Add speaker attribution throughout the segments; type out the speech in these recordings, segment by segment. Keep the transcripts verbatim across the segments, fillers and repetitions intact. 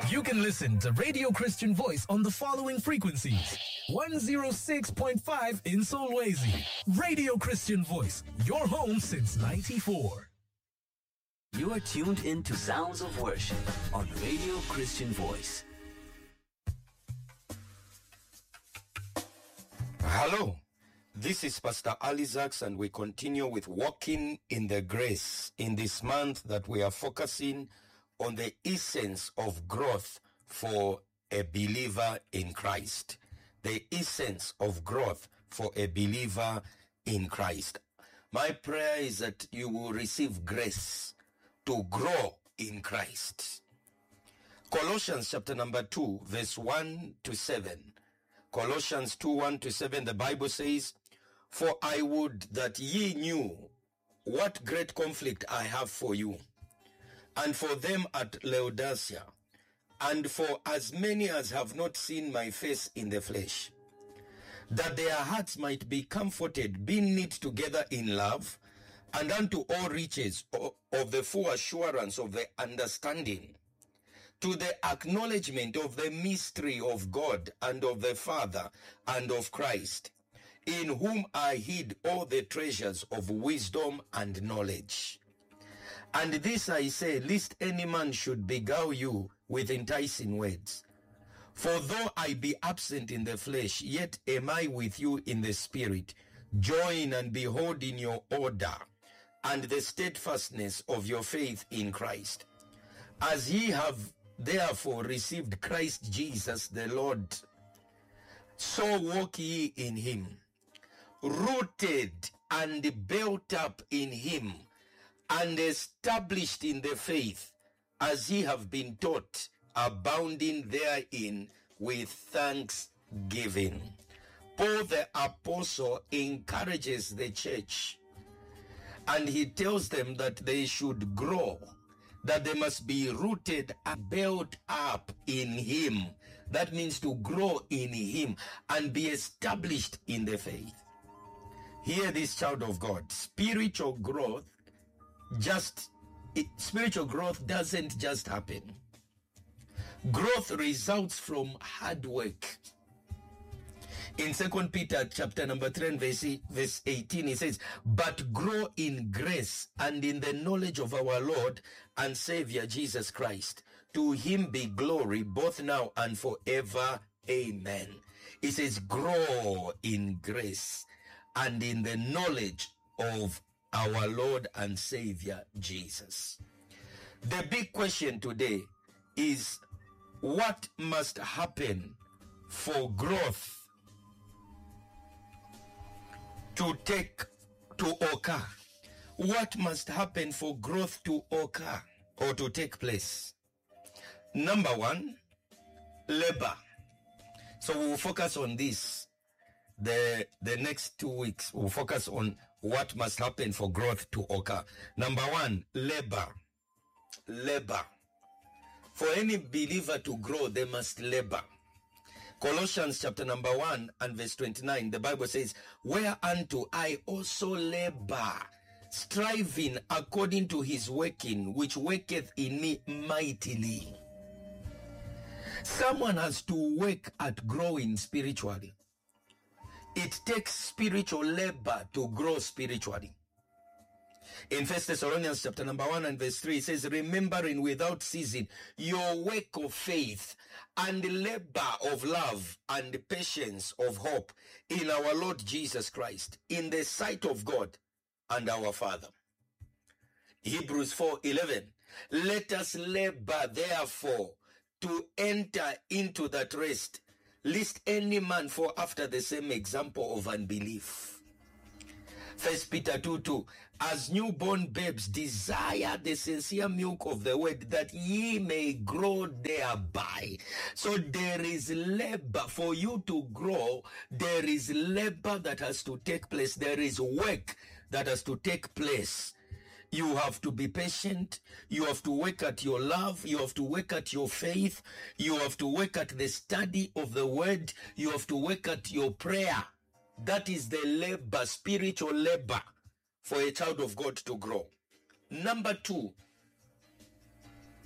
Speaker 1: You can listen to Radio Christian Voice on the following frequencies. one oh six point five in Solwezi. Radio Christian Voice, your home since ninety-four.
Speaker 2: You are tuned in to Sounds of Worship on Radio Christian Voice.
Speaker 3: Hello, this is Pastor Alizax, and we continue with Walking in the Grace in this month that we are focusing on the essence of growth for a believer in Christ. The essence of growth for a believer in Christ. My prayer is that you will receive grace to grow in Christ. Colossians chapter number two, verse one to seven. Colossians two, one to seven, the Bible says, "For I would that ye knew what great conflict I have for you, and for them at Laodicea, and for as many as have not seen my face in the flesh, that their hearts might be comforted, being knit together in love, and unto all riches of the full assurance of the understanding, to the acknowledgement of the mystery of God and of the Father and of Christ, in whom are hid all the treasures of wisdom and knowledge. And this I say, lest any man should beguile you with enticing words. For though I be absent in the flesh, yet am I with you in the spirit, join and behold in your order, and the steadfastness of your faith in Christ. As ye have therefore received Christ Jesus the Lord, so walk ye in him, rooted and built up in him, and established in the faith, as ye have been taught, abounding therein with thanksgiving." Paul the apostle encourages the church, and he tells them that they should grow, that they must be rooted and built up in him. That means to grow in him and be established in the faith. Hear this, child of God. Spiritual growth just it, spiritual growth doesn't just happen. Growth results from hard work. In Second Peter chapter number three and verse, verse eighteen, he says, "But grow in grace and in the knowledge of our Lord and Savior Jesus Christ. To him be glory both now and forever. Amen." It says, grow in grace and in the knowledge of our Lord and Savior Jesus. The big question today is, what must happen for growth to take to occur? What must happen for growth to occur or to take place? Number one, labor. So we'll focus on this. The, the next two weeks, we'll focus on what must happen for growth to occur. Number one, labor. Labor. For any believer to grow, they must labor. Colossians chapter number one and verse twenty-nine, the Bible says, "Whereunto I also labor, striving according to his working, which worketh in me mightily." Someone has to work at growing spiritually. It takes spiritual labor to grow spiritually. In First Thessalonians chapter number one and verse three, it says, "Remembering without ceasing your work of faith and labor of love and patience of hope in our Lord Jesus Christ, in the sight of God and our Father." Hebrews four eleven, "Let us labor therefore to enter into that rest, lest any man fall after the same example of unbelief." First Peter two two, "As newborn babes desire the sincere milk of the word, that ye may grow thereby." So there is labor for you to grow. There is labor that has to take place. There is work that has to take place. You have to be patient. You have to work at your love. You have to work at your faith. You have to work at the study of the word. You have to work at your prayer. That is the labor, spiritual labor, for a child of God to grow. Number two,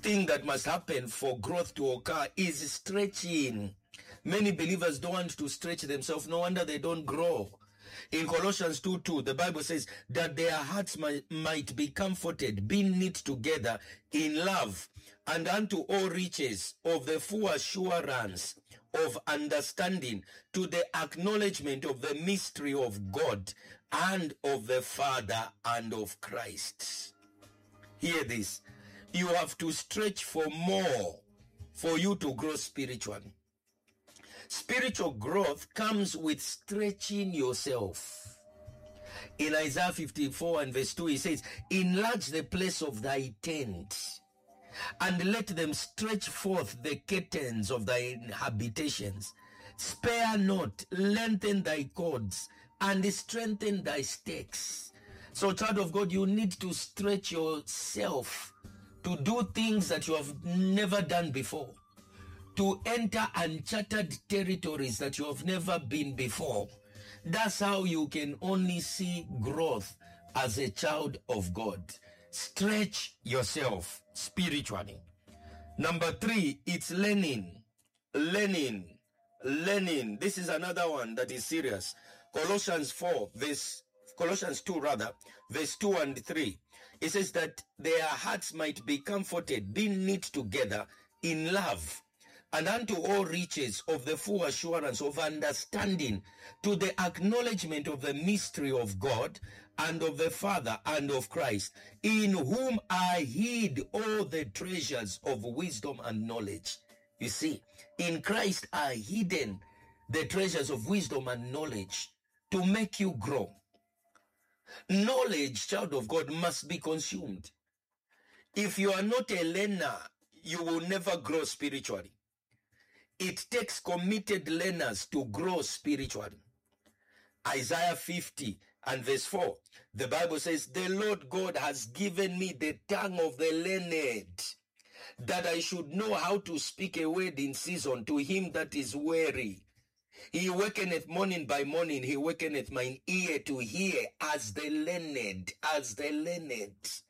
Speaker 3: thing that must happen for growth to occur is stretching. Many believers don't want to stretch themselves. No wonder they don't grow. In Colossians two two, the Bible says that their hearts might, might be comforted, being knit together in love, and unto all riches of the full assurance of understanding, to the acknowledgement of the mystery of God and of the Father and of Christ. Hear this. You have to stretch for more for you to grow spiritually. Spiritual growth comes with stretching yourself. In Isaiah fifty-four and verse two, he says, enlarge the place of thy tent, and let them stretch forth the curtains of thy habitations. Spare not, lengthen thy cords, and strengthen thy stakes. So, child of God, you need to stretch yourself to do things that you have never done before, to enter uncharted territories that you have never been before. That's how you can only see growth as a child of God. Stretch yourself spiritually. Number three, it's learning. Learning. Learning. This is another one that is serious. Colossians four, verse, Colossians two rather, verse two and three. It says that their hearts might be comforted, being knit together in love, and unto all riches of the full assurance of understanding, to the acknowledgement of the mystery of God and of the Father and of Christ, in whom are hid all the treasures of wisdom and knowledge. You see, in Christ are hidden the treasures of wisdom and knowledge to make you grow. Knowledge, child of God, must be consumed. If you are not a learner, you will never grow spiritually. It takes committed learners to grow spiritually. Isaiah fifty and verse four, the Bible says, the Lord God has given me the tongue of the learned, that I should know how to speak a word in season to him that is weary. He wakeneth morning by morning, he wakeneth mine ear to hear as the learned, as the learned.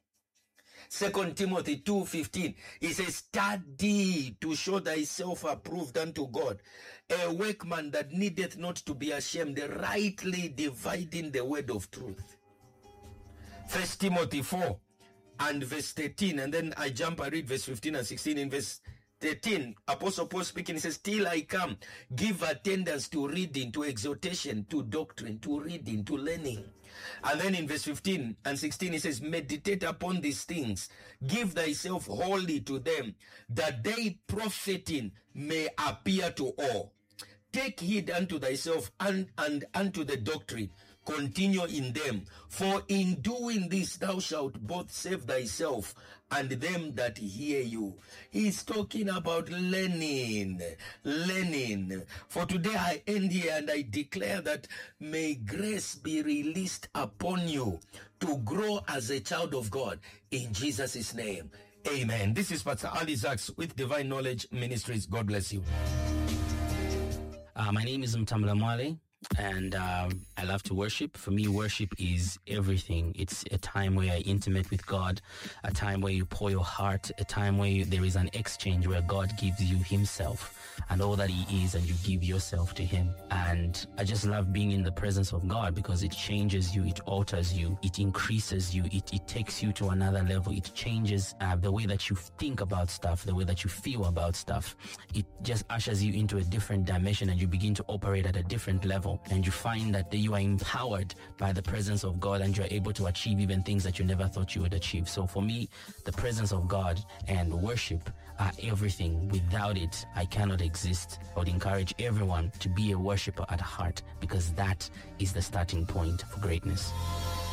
Speaker 3: Second Timothy two fifteen, he says, study to show thyself approved unto God, a workman that needeth not to be ashamed, rightly dividing the word of truth. First Timothy four and verse thirteen, and then I jump, I read verse fifteen and sixteen. In verse thirteen, Apostle Paul speaking, he says, till I come, give attendance to reading, to exhortation, to doctrine, to reading, to learning. And then in verse fifteen and sixteen, he says, meditate upon these things, give thyself wholly to them, that they profiting may appear to all. Take heed unto thyself and, and unto the doctrine, continue in them, for in doing this thou shalt both save thyself and them that hear you. He's talking about learning, learning. For today I end here and I declare that may grace be released upon you to grow as a child of God in Jesus' name. Amen. This is Pastor Ali Zaks with Divine Knowledge Ministries. God bless you.
Speaker 4: Uh, my name is Mtamla Mwale, and uh, I love to worship. For me, worship is everything. It's a time where you're intimate with God, a time where you pour your heart, a time where you, there is an exchange where God gives you himself and all that he is, and you give yourself to him. And I just love being in the presence of God because it changes you, it alters you, it increases you, it, it takes you to another level. It changes uh, the way that you think about stuff, the way that you feel about stuff. It just ushers you into a different dimension, and you begin to operate at a different level. And you find that you are empowered by the presence of God, and you're able to achieve even things that you never thought you would achieve. So for me, the presence of God and worship are everything. Without it, I cannot exist. I would encourage everyone to be a worshiper at heart, because that is the starting point for greatness.